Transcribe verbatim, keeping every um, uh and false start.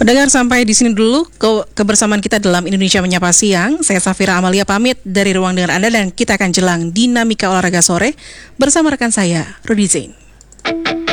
Pendengar, sampai di sini dulu ke- kebersamaan kita dalam Indonesia Menyapa Siang. Saya Safira Amalia pamit dari ruang dengar Anda dan kita akan jelang dinamika olahraga sore bersama rekan saya, Rudy Zain.